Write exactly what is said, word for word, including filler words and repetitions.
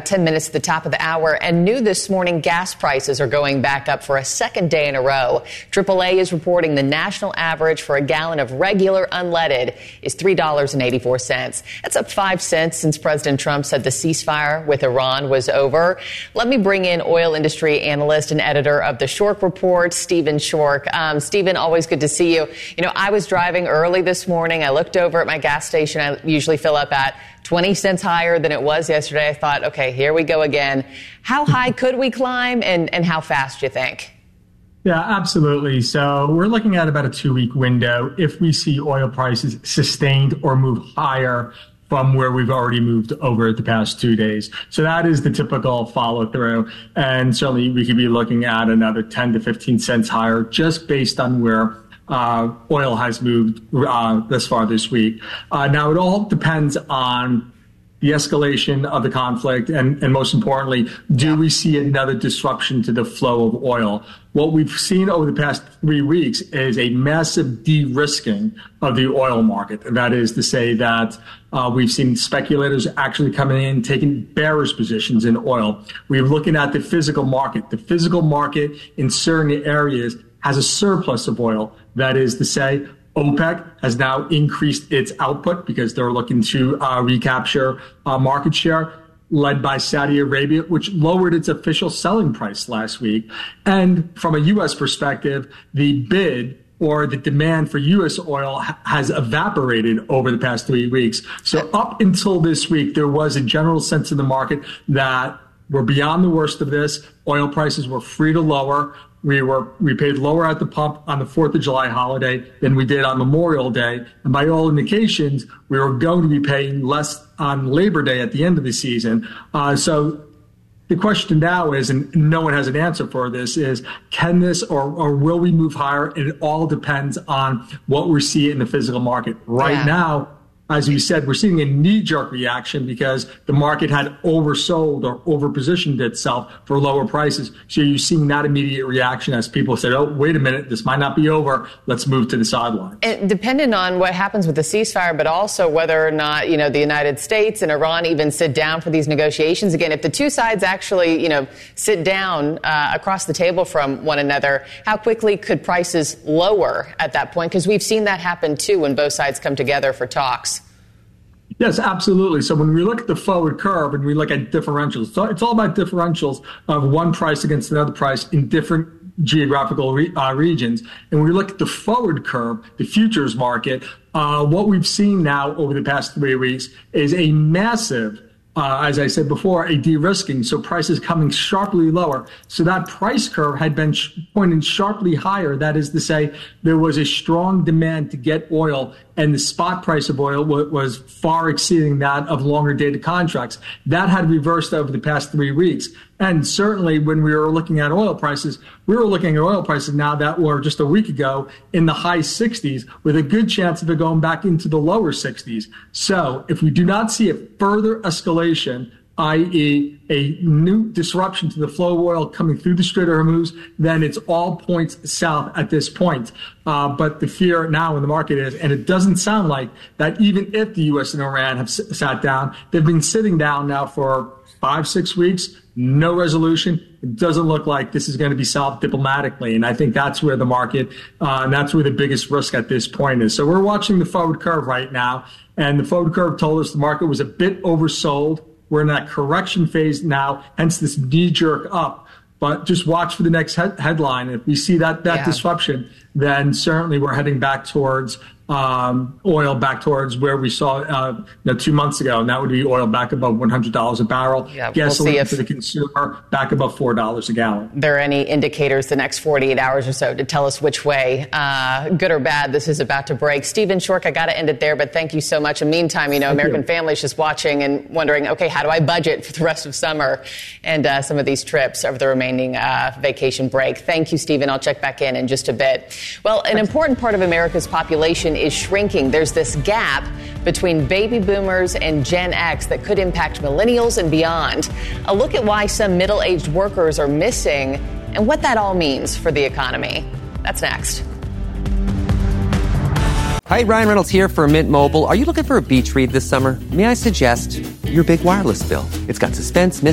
ten minutes to the top of the hour, and new this morning, gas prices are going back up for a second day in a row. triple A is reporting the national average for a gallon of regular unleaded is three dollars and eighty-four cents. That's up five cents since President Trump said the ceasefire with Iran was over. Let me bring in oil industry analyst and editor of the Shork Report, Stephen Shork. Um, Stephen, always good to see you. You know, I was driving early this morning. I looked over at my gas station I usually fill up at, twenty cents higher than it was yesterday. I thought, okay, here we go again. How high could we climb, and, and how fast do you think? Yeah, absolutely. So we're looking at about a two-week window. If we see oil prices sustained or move higher from where we've already moved over the past two days. So that is the typical follow-through. And certainly we could be looking at another ten to fifteen cents higher just based on where Uh, oil has moved uh, this far this week. Uh, now, it all depends on the escalation of the conflict, and, and most importantly, do we see another disruption to the flow of oil? What we've seen over the past three weeks is a massive de-risking of the oil market. And that is to say that uh, we've seen speculators actually coming in, taking bearish positions in oil. We're looking at the physical market. The physical market in certain areas has a surplus of oil. That is to say, OPEC has now increased its output because they're looking to uh, recapture uh, market share, led by Saudi Arabia, which lowered its official selling price last week. And from a U S perspective, the bid or the demand for U S oil ha- has evaporated over the past three weeks. So up until this week, there was a general sense in the market that we're beyond the worst of this. Oil prices were free to lower. We were we paid lower at the pump on the fourth of July holiday than we did on Memorial Day. And by all indications, we were going to be paying less on Labor Day at the end of the season. Uh, so the question now is, and no one has an answer for this, is can this or, or will we move higher? And it all depends on what we see in the physical market. Right yeah. now, as you said, we're seeing a knee-jerk reaction because the market had oversold or overpositioned itself for lower prices. So you're seeing that immediate reaction as people said, oh, wait a minute, this might not be over. Let's move to the sidelines. And depending on what happens with the ceasefire, but also whether or not, you know, the United States and Iran even sit down for these negotiations again, if the two sides actually, you know, sit down uh, across the table from one another, how quickly could prices lower at that point? Because we've seen that happen, too, when both sides come together for talks. Yes, absolutely. So when we look at the forward curve and we look at differentials, so it's all about differentials of one price against another price in different geographical re- uh, regions. And when we look at the forward curve, the futures market, uh, what we've seen now over the past three weeks is a massive Uh, as I said before, a de-risking, so prices coming sharply lower. So that price curve had been sh- pointing sharply higher. That is to say, there was a strong demand to get oil, and the spot price of oil w- was far exceeding that of longer dated contracts. That had reversed over the past three weeks. And certainly when we were looking at oil prices, we were looking at oil prices now that were just a week ago in the high sixties with a good chance of it going back into the lower sixties. So if we do not see a further escalation, that is a new disruption to the flow of oil coming through the Strait of Hormuz, then it's all points south at this point. Uh, but the fear now in the market is, and it doesn't sound like that even if the U S and Iran have s- sat down, they've been sitting down now for five, six weeks, no resolution. It doesn't look like this is going to be solved diplomatically. And I think that's where the market, uh, and that's where the biggest risk at this point is. So we're watching the forward curve right now. And the forward curve told us the market was a bit oversold. We're in that correction phase now, hence this knee-jerk up. But just watch for the next he- headline. If we see that, that yeah. disruption, then certainly we're heading back towards um, oil, back towards where we saw uh, you know, two months ago. And that would be oil back above one hundred dollars a barrel. Yeah, Gasoline we'll if- for the consumer back above four dollars a gallon. There are any indicators the next forty-eight hours or so to tell us which way, uh, good or bad, this is about to break. Stephen Shork, I got to end it there, but thank you so much. In the meantime, you know, Thank American you. families just watching and wondering, okay, how do I budget for the rest of summer and uh, some of these trips over the remaining uh, vacation break? Thank you, Stephen. I'll check back in in just a bit. Well, an important part of America's population is shrinking. There's this gap between baby boomers and Gen X that could impact millennials and beyond. A look at why some middle-aged workers are missing and what that all means for the economy. That's next. Hi, Ryan Reynolds here for Mint Mobile. Are you looking for a beach read this summer? May I suggest your big wireless bill? It's got suspense,